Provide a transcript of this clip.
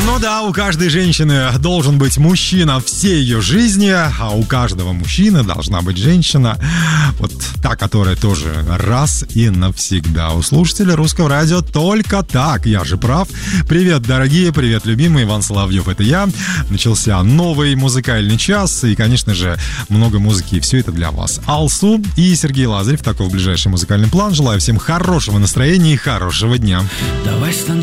Ну да, у каждой женщины должен быть мужчина всей ее жизни, а у каждого мужчины должна быть женщина, вот та, которая тоже раз и навсегда. У слушателей Русского радио только так, я же прав. Привет, дорогие, привет, любимый, Иван Соловьев, это я. Начался новый музыкальный час, и, конечно же, много музыки, и все это для вас. Алсу и Сергей Лазарев, такой ближайший музыкальный план. Желаю всем хорошего настроения и хорошего дня. Давай